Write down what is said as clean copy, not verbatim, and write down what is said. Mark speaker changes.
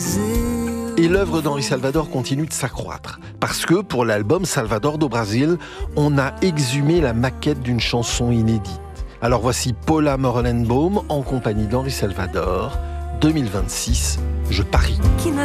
Speaker 1: Et l'œuvre d'Henri Salvador continue de s'accroître. Parce que pour l'album Salvador do Brasil, on a exhumé la maquette d'une chanson inédite. Alors voici Paula Morellenbaum en compagnie d'Henri Salvador. 2026, je parie.